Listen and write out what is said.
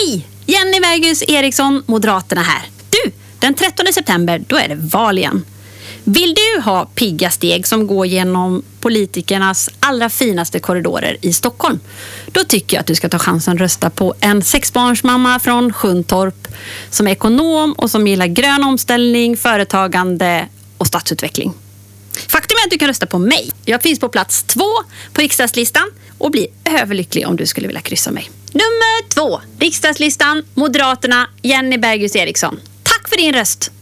Hej! Jenny Bergus Eriksson, Moderaterna här. Du, den 13 september, då är det val igen. Vill du ha pigga steg som går genom politikernas allra finaste korridorer i Stockholm? Då tycker jag att du ska ta chansen att rösta på en 6-barnsmamma från Sjuntorp som är ekonom och som gillar grön omställning, företagande och stadsutveckling. Faktum är att du kan rösta på mig. Jag finns på plats 2 på riksdagslistan och blir överlycklig om du skulle vilja kryssa mig. Nummer 2, riksdagslistan, Moderaterna, Jenny Bergus Eriksson. Tack för din röst!